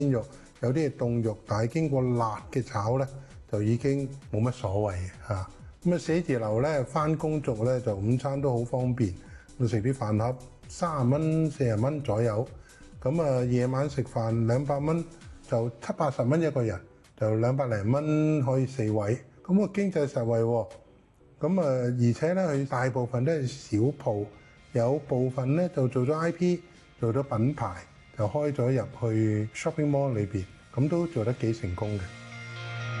鮮肉，有啲係凍肉，但係經過辣嘅炒咧，就已經冇乜所謂嚇。咁寫字樓咧，翻工族咧就午餐都好方便，食啲飯盒30蚊40蚊左右。咁夜晚食飯200蚊就70-80蚊一個人，就200零蚊可以4位。咁經濟實惠喎。而且咧佢大部分都係小鋪，有部分咧就做咗 IP， 做咗品牌，就開咗入去 shopping mall 裏邊，咁都做得幾成功嘅。